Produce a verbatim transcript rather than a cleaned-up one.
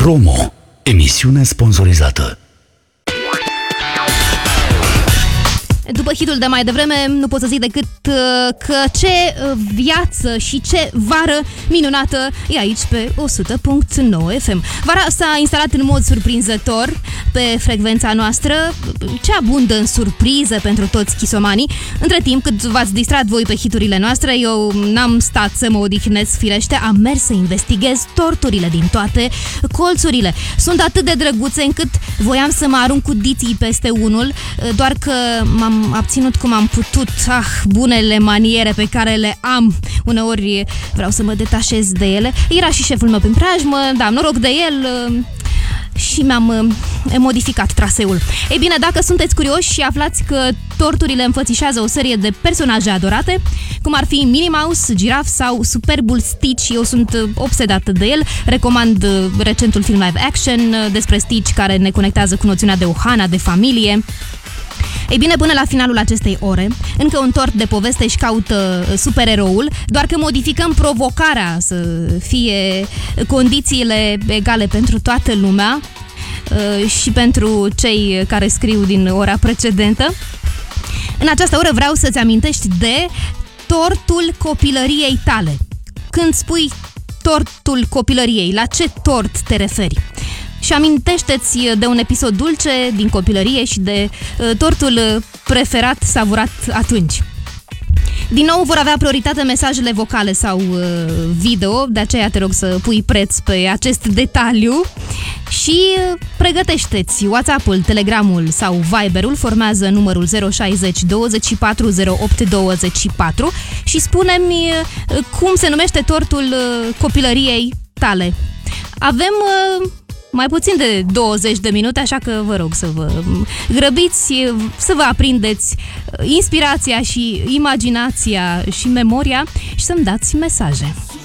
Promo. Emisiune sponsorizată. După hitul de mai devreme, nu pot să zic decât că ce viață și ce vară minunată e aici pe o sută punct nouă F M. Vara s-a instalat în mod surprinzător pe frecvența noastră, ce abundă în surprize pentru toți chisomanii. Între timp, cât v-ați distrat voi pe hiturile noastre, eu n-am stat să mă odihnesc, firește, am mers să investighez torturile din toate colțurile. Sunt atât de drăguțe încât voiam să mă arunc cu diții peste unul, doar că m-am abținut cum am putut. Ah, bunele maniere pe care le am. Uneori vreau să mă detașez de ele. Era și șeful meu prin preajmă, da, noroc de el și mi-am modificat traseul. Ei bine, dacă sunteți curioși și aflați că torturile înfățișează o serie de personaje adorate, cum ar fi Minnie Mouse, Giraf sau superbul Stitch, eu sunt obsedată de el, recomand recentul film live action despre Stitch care ne conectează cu noțiunea de Ohana, de familie. Ei bine, până la finalul acestei ore, încă un tort de poveste își caută supereroul, doar că modificăm provocarea să fie condițiile egale pentru toată lumea și pentru cei care scriu din ora precedentă. În această oră vreau să-ți amintești de tortul copilăriei tale. Când spui tortul copilăriei, la ce tort te referi? Și amintește-ți de un episod dulce din copilărie și de uh, tortul preferat savurat atunci. Din nou vor avea prioritate mesajele vocale sau uh, video, de aceea te rog să pui preț pe acest detaliu și uh, pregătește-ți WhatsApp-ul, Telegramul sau Viber-ul, formează numărul zero șase zero douăzeci și patru zero opt douăzeci și patru și spune-mi uh, cum se numește tortul uh, copilăriei tale. Avem... Uh, mai puțin de douăzeci de minute, așa că vă rog să vă grăbiți, să vă aprindeți inspirația și imaginația și memoria și să-mi dați mesaje.